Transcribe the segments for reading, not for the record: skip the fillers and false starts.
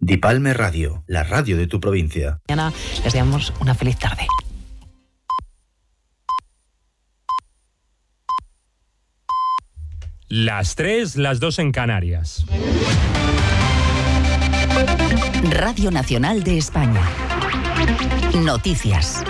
Dipalme Radio, la radio de tu provincia. Mañana les deseamos una feliz tarde. Las 3, las 2 en Canarias. Radio Nacional de España. Noticias.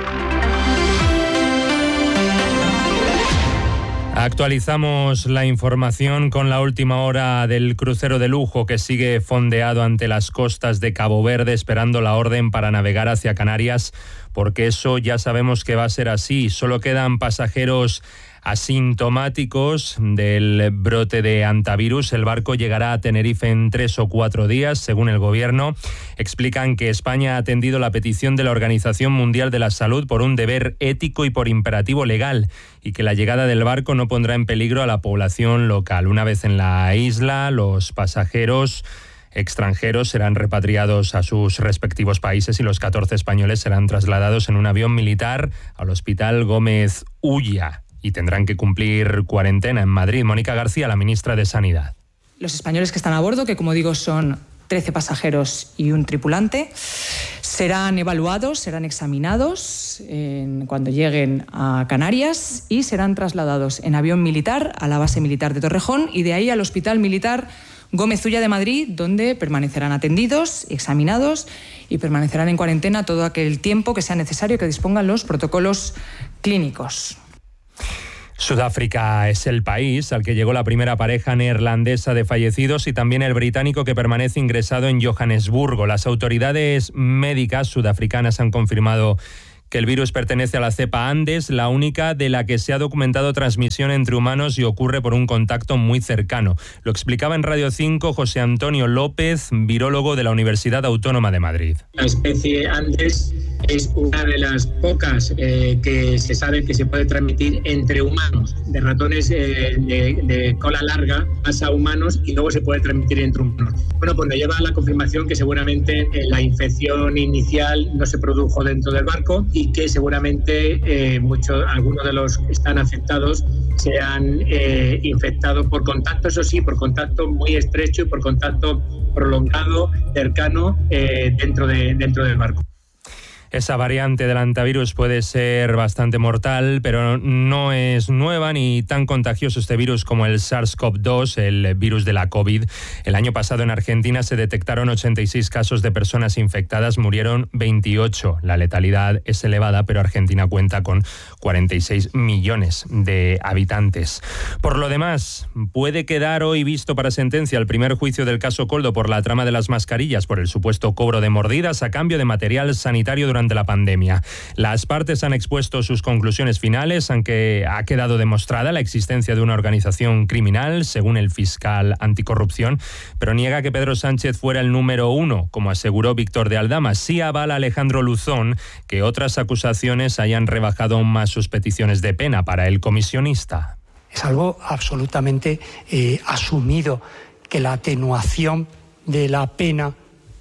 Actualizamos la información con la última hora del crucero de lujo que sigue fondeado ante las costas de Cabo Verde esperando la orden para navegar hacia Canarias, porque eso ya sabemos que va a ser así. Solo quedan pasajeros asintomáticos del brote de hantavirus. El barco llegará a Tenerife en 3 o 4 días, según el gobierno. Explican que España ha atendido la petición de la Organización Mundial de la Salud por un deber ético y por imperativo legal, y que la llegada del barco no pondrá en peligro a la población local. Una vez en la isla, los pasajeros extranjeros serán repatriados a sus respectivos países y los 14 españoles serán trasladados en un avión militar al Hospital Gómez Ulla y tendrán que cumplir cuarentena en Madrid. Mónica García, la ministra de Sanidad. Los españoles que están a bordo, que como digo son 13 pasajeros y un tripulante, serán evaluados, serán examinados cuando lleguen a Canarias y serán trasladados en avión militar a la base militar de Torrejón y de ahí al Hospital Militar Gómez Ulla de Madrid, donde permanecerán atendidos, examinados y permanecerán en cuarentena todo aquel tiempo que sea necesario que dispongan los protocolos clínicos. Sudáfrica es el país al que llegó la primera pareja neerlandesa de fallecidos y también el británico que permanece ingresado en Johannesburgo. Las autoridades médicas sudafricanas han confirmado que el virus pertenece a la cepa Andes, la única de la que se ha documentado transmisión entre humanos y ocurre por un contacto muy cercano. Lo explicaba en Radio 5 José Antonio López, virólogo de la Universidad Autónoma de Madrid. La especie Andes es una de las pocas que se sabe que se puede transmitir entre humanos, de ratones de cola larga pasa a humanos y luego se puede transmitir entre humanos. Bueno, pues nos lleva a la confirmación que seguramente la infección inicial no se produjo dentro del barco y que seguramente algunos de los que están afectados se han infectado por contacto, eso sí, por contacto muy estrecho y por contacto prolongado, cercano, dentro del barco. Esa variante del hantavirus puede ser bastante mortal, pero no es nueva ni tan contagioso este virus como el SARS-CoV-2, el virus de la COVID. El año pasado en Argentina se detectaron 86 casos de personas infectadas, murieron 28. La letalidad es elevada, pero Argentina cuenta con 46 millones de habitantes. Por lo demás, puede quedar hoy visto para sentencia el primer juicio del caso Koldo por la trama de las mascarillas, por el supuesto cobro de mordidas a cambio de material sanitario durante la pandemia. Las partes han expuesto sus conclusiones finales, aunque ha quedado demostrada la existencia de una organización criminal, según el fiscal anticorrupción, pero niega que Pedro Sánchez fuera el número 1, como aseguró Víctor de Aldama. Sí avala Alejandro Luzón que otras acusaciones hayan rebajado aún más sus peticiones de pena para el comisionista. Es algo absolutamente asumido que la atenuación de la pena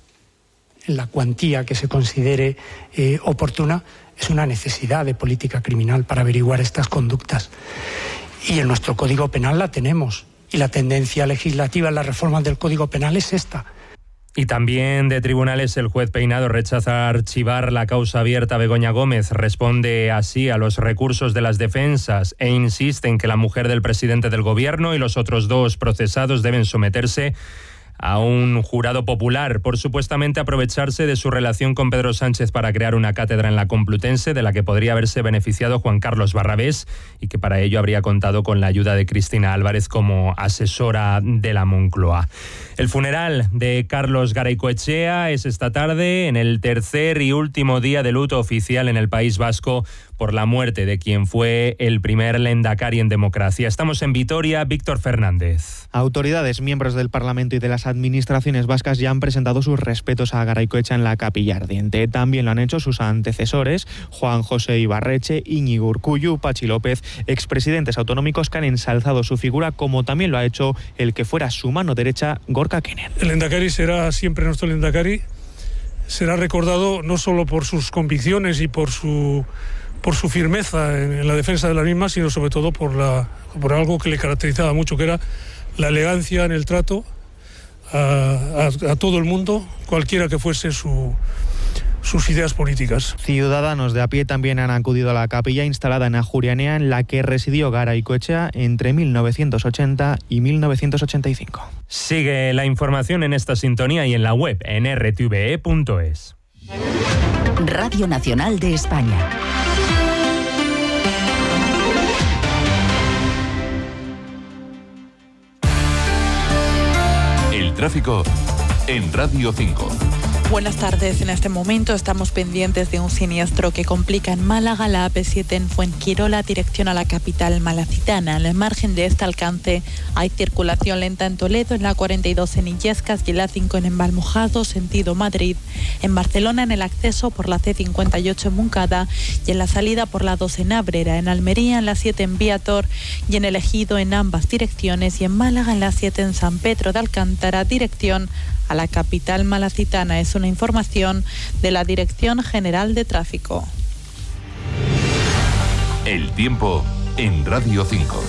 en la cuantía que se considere oportuna es una necesidad de política criminal para averiguar estas conductas. Y en nuestro Código Penal la tenemos. Y la tendencia legislativa en la reforma del Código Penal es esta. Y también de tribunales, el juez Peinado rechaza archivar la causa abierta a Begoña Gómez. Responde así a los recursos de las defensas e insiste en que la mujer del presidente del gobierno y los otros 2 procesados deben someterse a un jurado popular por supuestamente aprovecharse de su relación con Pedro Sánchez para crear una cátedra en la Complutense de la que podría haberse beneficiado Juan Carlos Barrabés y que para ello habría contado con la ayuda de Cristina Álvarez como asesora de la Moncloa. El funeral de Carlos Garaycoechea es esta tarde en el tercer y último día de luto oficial en el País Vasco por la muerte de quien fue el primer lehendakari en democracia. Estamos en Vitoria, Víctor Fernández. Autoridades, miembros del Parlamento y de las administraciones vascas ya han presentado sus respetos a Garaycoechea en la Capilla Ardiente. También lo han hecho sus antecesores, Juan José Ibarreche, Íñigo Urkullu, Patxi López, expresidentes autonómicos que han ensalzado su figura, como también lo ha hecho el que fuera su mano derecha, Gorka Knell. El lehendakari será siempre nuestro lehendakari. Será recordado no solo por sus convicciones y por su firmeza en la defensa de la misma, sino sobre todo por algo que le caracterizaba mucho, que era la elegancia en el trato a todo el mundo, cualquiera que fuese sus ideas políticas. Ciudadanos de a pie también han acudido a la capilla instalada en Ajurianea, en la que residió Garaycoechea entre 1980 y 1985. Sigue la información en esta sintonía y en la web en rtve.es. Radio Nacional de España. El tráfico en Radio 5. Buenas tardes. En este momento estamos pendientes de un siniestro que complica en Málaga la AP7 en Fuengirola, dirección a la capital malacitana. Al margen de este alcance hay circulación lenta en Toledo, en la 42 en Illescas y en la 5 en Embalmojado, sentido Madrid. En Barcelona, en el acceso por la C58 en Moncada y en la salida por la 2 en Abrera. En Almería, en la 7 en Viator y en el Ejido en ambas direcciones. Y en Málaga, en la 7 en San Pedro de Alcántara, dirección a la capital malacitana. Es una información de la Dirección General de Tráfico. El tiempo en Radio 5.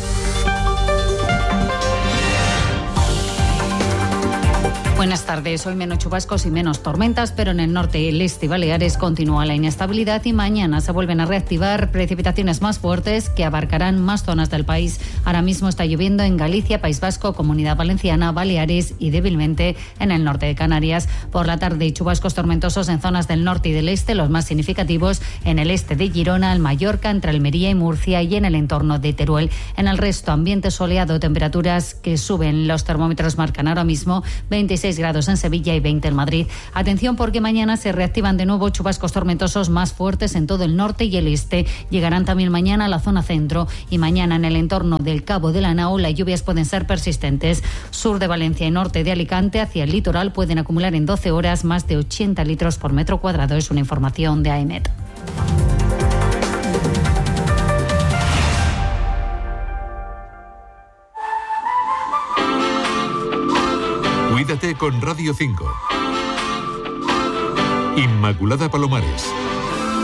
Buenas tardes. Hoy menos chubascos y menos tormentas, pero en el norte, el este y Baleares continúa la inestabilidad y mañana se vuelven a reactivar precipitaciones más fuertes que abarcarán más zonas del país. Ahora mismo está lloviendo en Galicia, País Vasco, Comunidad Valenciana, Baleares y débilmente en el norte de Canarias. Por la tarde, chubascos tormentosos en zonas del norte y del este, los más significativos en el este de Girona, en Mallorca, entre Almería y Murcia y en el entorno de Teruel. En el resto, ambiente soleado, temperaturas que suben. Los termómetros marcan ahora mismo 26 grados en Sevilla y 20 en Madrid. Atención, porque mañana se reactivan de nuevo chubascos tormentosos más fuertes en todo el norte y el este. Llegarán también mañana a la zona centro y mañana en el entorno del Cabo de la Nao las lluvias pueden ser persistentes. Sur de Valencia y norte de Alicante hacia el litoral pueden acumular en 12 horas más de 80 litros por metro cuadrado. Es una información de AEMET. Cuídate con Radio 5. Inmaculada Palomares.